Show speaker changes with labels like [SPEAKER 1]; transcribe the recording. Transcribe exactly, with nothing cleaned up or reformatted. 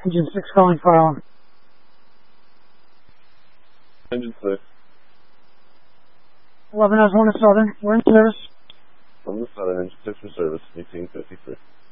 [SPEAKER 1] Engine six calling fire alarm.
[SPEAKER 2] Engine six.
[SPEAKER 1] eleven has one to Southern. We're in service.
[SPEAKER 2] From the Southern, Engine six for service, eighteen fifty-three.